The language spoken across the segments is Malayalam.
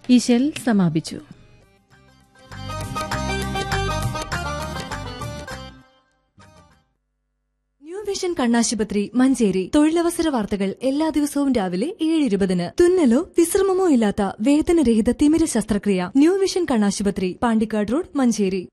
ഈ ഷെൽ സമാപിച്ചു. വിഷൻ കണ്ണാശുപത്രി മഞ്ചേരി. തൊഴിലവസര വാർത്തകൾ എല്ലാ ദിവസവും രാവിലെ 7:20. തുന്നലോ വിശ്രമമോ ഇല്ലാത്ത വേദനരഹിത തിമിര ശസ്ത്രക്രിയ. ന്യൂ വിഷൻ കണ്ണാശുപത്രി, പാണ്ടിക്കാട് റോഡ്, മഞ്ചേരി.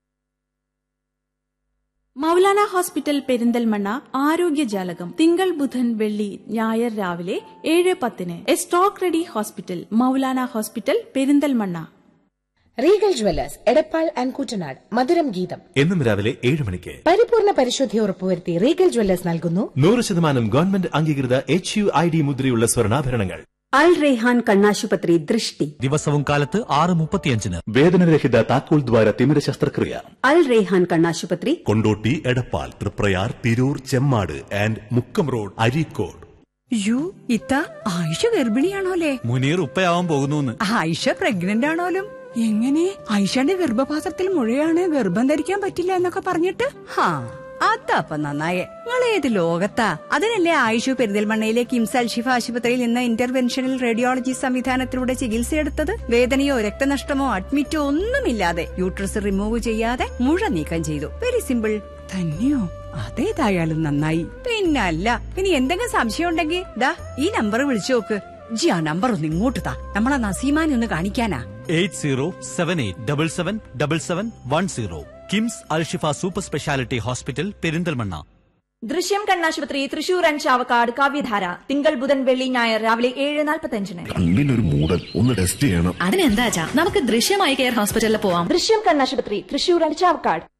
മൗലാന ഹോസ്പിറ്റൽ പെരിന്തൽമണ്ണ ആരോഗ്യജാലകം. തിങ്കൾ, ബുധൻ, വെള്ളി, ഞായർ രാവിലെ 7:10. A stock ready hospital, Maulana hospital Perinthalmanna. Regal Jewellers Edappal and Koottanad. മധുരം ഗീതം എന്നും രാവിലെ 7 മണിക്ക്. പരിപൂർണ പരിശുദ്ധി ഉറപ്പുവരുത്തി റീഗൽ ജ്വല്ലേഴ്സ് നൽകുന്നു 100% ഗവൺമെന്റ് അംഗീകൃത HUID മുദ്രയുള്ള സ്വർണ്ണാഭരണങ്ങൾ. അൽ റെയ്ഹാൻ കണ്ണാശുപത്രി ദൃഷ്ടി. ദിവസവും കാലത്ത് 6:35. വേദനരഹിത താക്കോൽ ദ്വാര തിമിര ശസ്ത്രക്രിയ. അൽ റെയ്ഹാൻ കണ്ണാശുപത്രി കൊണ്ടോട്ടി, എടപ്പാൾ, തൃപ്രയാർ, തിരൂർ, ചെമ്മാട് ആൻഡ് മുക്കം റോഡ്, അരീക്കോട്. ഇത്ത ആയിഷ ഗർഭിണിയാണോലേ? മുനീർ ഉപ്പയാവാൻ പോകുന്നു. ആയിഷ പ്രഗ്നന്റ് ആണോലും? എങ്ങനെ? ആയിഷയുടെ ഗർഭപാത്രത്തിൽ മുഴയാണ്, ഗർഭം ധരിക്കാൻ പറ്റില്ല എന്നൊക്കെ പറഞ്ഞിട്ട്. അതപ്പ നന്നായേ. നിങ്ങൾ ഏത് ലോകത്താ? അതിനല്ലേ ആയിഷു പെരിന്തൽമണ്ണയിലെ കിംസ് അൽഷിഫ ആശുപത്രിയിൽ നിന്ന് ഇന്റർവെൻഷണൽ റേഡിയോളജി സംവിധാനത്തിലൂടെ ചികിത്സയെടുത്തത്. വേദനയോ രക്തനഷ്ടമോ അഡ്മിറ്റോ ഒന്നുമില്ലാതെ യൂട്രസ് റിമൂവ് ചെയ്യാതെ മുഴ നീക്കം ചെയ്തു. Very simple. തന്നെയോ? അതേതായാലും നന്നായി. പിന്നല്ല, ഇനി എന്തെങ്കിലും സംശയം ഉണ്ടെങ്കിൽ ദാ ഈ നമ്പർ വിളിച്ചു നോക്ക്. ആ നമ്പർ ഒന്ന് ഇങ്ങോട്ട് താ, നമ്മളെ നസീമാനെ ഒന്ന് കാണിക്കാനാ. 8078777710. KIMS Alshifa super speciality hospital Perinthalmanna. ദൃശ്യം കണ്ണാശുപത്രി തൃശൂർ ആൻഡ് ചാവക്കാട്. കാവ്യധാര തിങ്കൾ, ബുധൻ, വെള്ളി, ഞായർ രാവിലെ 7:45. കണ്ണിനൊരു മൂടൽ, ഒന്ന് ടെസ്റ്റ് ചെയ്യണം. അതിനെന്താ നമുക്ക് ദൃശ്യമായി കെയർ ഹോസ്പിറ്റലിൽ പോവാം. ദൃശ്യം കണ്ണാശുപത്രി തൃശൂർ ആൻഡ് ചാവക്കാട്.